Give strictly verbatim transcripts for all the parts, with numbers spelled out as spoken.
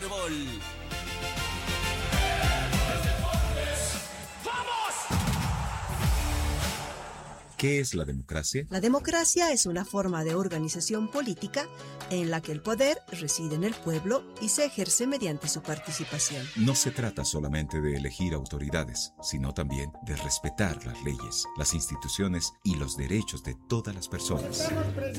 Herbol. ¿Qué es la democracia? La democracia es una forma de organización política en la que el poder reside en el pueblo y se ejerce mediante su participación. No se trata solamente de elegir autoridades, sino también de respetar las leyes, las instituciones y los derechos de todas las personas.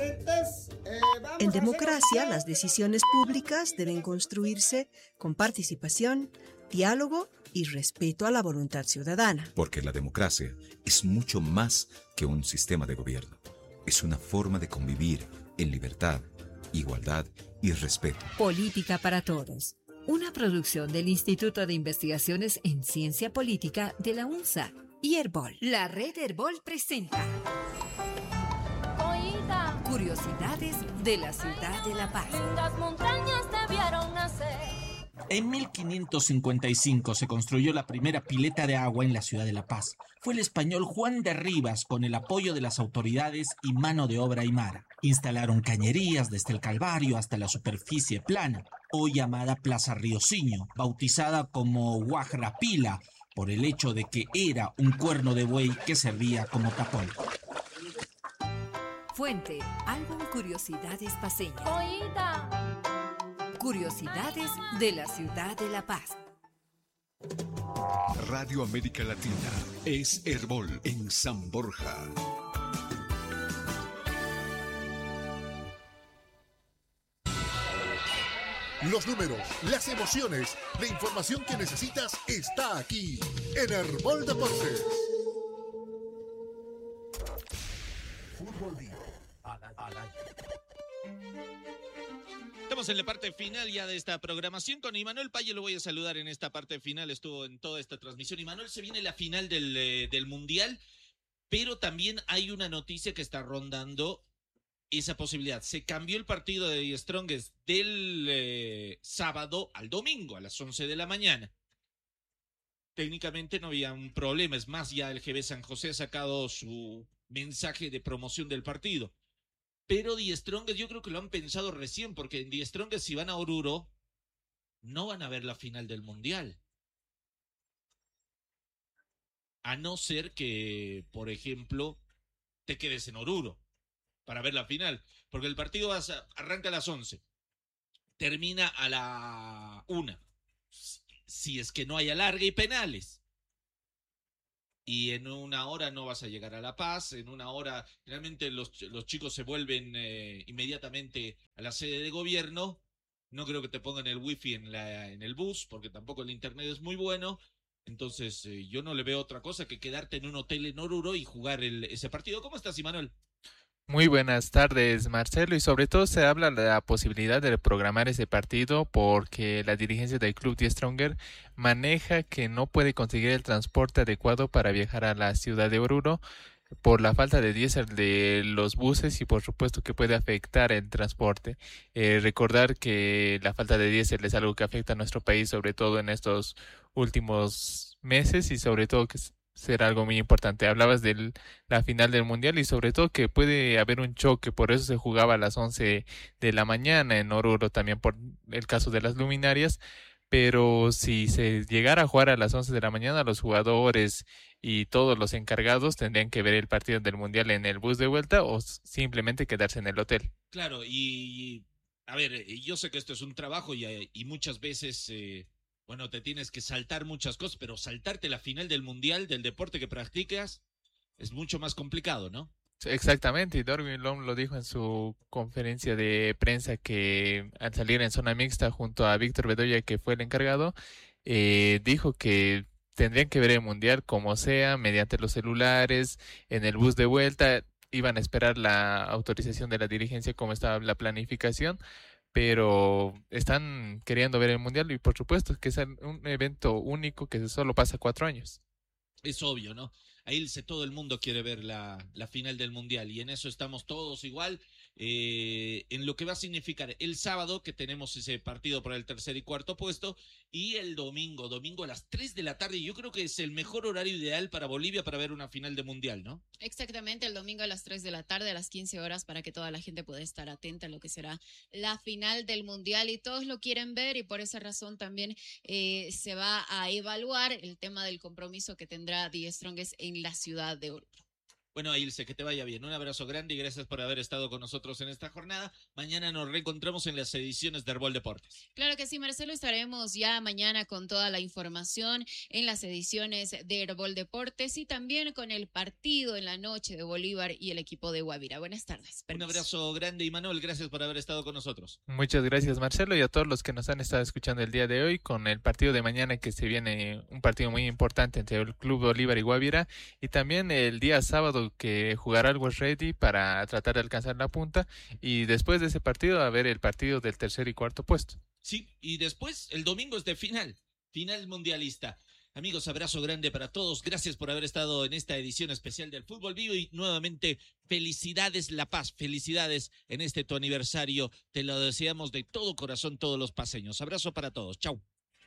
En democracia, las decisiones públicas deben construirse con participación, diálogo y respeto a la voluntad ciudadana. Porque la democracia es mucho más que un sistema de gobierno. Es una forma de convivir en libertad, igualdad y respeto. Política para Todos. Una producción del Instituto de Investigaciones en Ciencia Política de la UNSA y Herbol. La red Herbol presenta Oída. Curiosidades de la ciudad de La Paz. Las montañas debieron nacer. En mil quinientos cincuenta y cinco se construyó la primera pileta de agua en la ciudad de La Paz. Fue el español Juan de Rivas, con el apoyo de las autoridades y mano de obra aymara. Instalaron cañerías desde el Calvario hasta la superficie plana, hoy llamada Plaza Riociño, bautizada como Guajrapila, por el hecho de que era un cuerno de buey que servía como tapón. Fuente, álbum Curiosidades Paceñas. Oída. Curiosidades de la ciudad de La Paz. Radio América Latina es Herbol en San Borja. Los números, las emociones, la información que necesitas está aquí en Herbol Deportes. Fútbol Día. Estamos en la parte final ya de esta programación. Con Imanuel Paye lo voy a saludar en esta parte final. Estuvo en toda esta transmisión. Imanuel, se viene la final del, eh, del Mundial, pero también hay una noticia que está rondando esa posibilidad. Se cambió el partido de The Strongest del eh, sábado al domingo a las once de la mañana. Técnicamente no había un problema. Es más, ya el G B San José ha sacado su mensaje de promoción del partido. Pero The Strongest yo creo que lo han pensado recién, porque en The Strongest, si van a Oruro, no van a ver la final del Mundial. A no ser que, por ejemplo, te quedes en Oruro para ver la final. Porque el partido arranca a las once, termina a la una. Si es que no hay alargue y penales. Y en una hora no vas a llegar a La Paz, en una hora generalmente los, los chicos se vuelven eh, inmediatamente a la sede de gobierno. No creo que te pongan el wifi en, la, en el bus, porque tampoco el internet es muy bueno. Entonces eh, yo no le veo otra cosa que quedarte en un hotel en Oruro y jugar el, ese partido. ¿Cómo estás, Imanuel? Muy buenas tardes, Marcelo, y sobre todo se habla de la posibilidad de reprogramar ese partido porque la dirigencia del club The Strongest maneja que no puede conseguir el transporte adecuado para viajar a la ciudad de Oruro por la falta de diésel de los buses y por supuesto que puede afectar el transporte. Eh, recordar que la falta de diésel es algo que afecta a nuestro país, sobre todo en estos últimos meses y sobre todo que será algo muy importante. Hablabas de la final del Mundial y sobre todo que puede haber un choque, por eso se jugaba a las once de la mañana en Oruro, también por el caso de las luminarias, pero si se llegara a jugar a las once de la mañana, los jugadores y todos los encargados tendrían que ver el partido del Mundial en el bus de vuelta o simplemente quedarse en el hotel. Claro, y a ver, yo sé que esto es un trabajo y, y muchas veces... Eh... Bueno, te tienes que saltar muchas cosas, pero saltarte la final del Mundial, del deporte que practicas, es mucho más complicado, ¿no? Exactamente, y Darwin Long lo dijo en su conferencia de prensa que al salir en zona mixta junto a Víctor Bedoya, que fue el encargado, eh, dijo que tendrían que ver el Mundial como sea, mediante los celulares, en el bus de vuelta, iban a esperar la autorización de la dirigencia como estaba la planificación, pero están queriendo ver el Mundial y por supuesto que es un evento único que solo pasa cuatro años. Es obvio, ¿no? Ahí todo el mundo quiere ver la, la final del Mundial y en eso estamos todos igual. eh, en lo que va a significar el sábado, que tenemos ese partido por el tercer y cuarto puesto, y el domingo, domingo a las tres de la tarde. Yo creo que es el mejor horario ideal para Bolivia para ver una final de Mundial, ¿no? Exactamente, el domingo a las tres de la tarde, a las quince horas, para que toda la gente pueda estar atenta a lo que será la final del Mundial, y todos lo quieren ver, y por esa razón también eh, se va a evaluar el tema del compromiso que tendrá The Strongest en la ciudad de Oruro. Bueno, Ilse, que te vaya bien. Un abrazo grande y gracias por haber estado con nosotros en esta jornada. Mañana nos reencontramos en las ediciones de Herbol Deportes. Claro que sí, Marcelo. Estaremos ya mañana con toda la información en las ediciones de Herbol Deportes y también con el partido en la noche de Bolívar y el equipo de Guavira. Buenas tardes. Permiso. Un abrazo grande, y Manuel, gracias por haber estado con nosotros. Muchas gracias, Marcelo, y a todos los que nos han estado escuchando el día de hoy con el partido de mañana, que se viene un partido muy importante entre el Club Bolívar y Guavira, y también el día sábado que jugará el West Ready para tratar de alcanzar la punta, y después de ese partido a ver el partido del tercer y cuarto puesto. Sí, y después el domingo es de final, final mundialista. Amigos, abrazo grande para todos, gracias por haber estado en esta edición especial del Fútbol Vivo, y nuevamente felicidades La Paz, felicidades en este tu aniversario, te lo deseamos de todo corazón todos los paseños. Abrazo para todos, chau.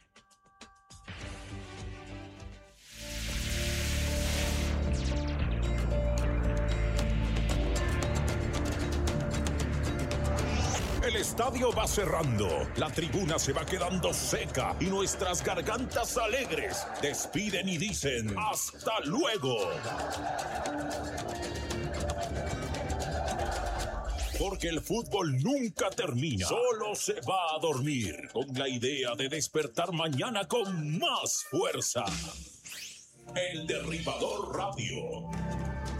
El estadio va cerrando, la tribuna se va quedando seca y nuestras gargantas alegres despiden y dicen ¡hasta luego! Porque el fútbol nunca termina, solo se va a dormir con la idea de despertar mañana con más fuerza. El Derribador Radio.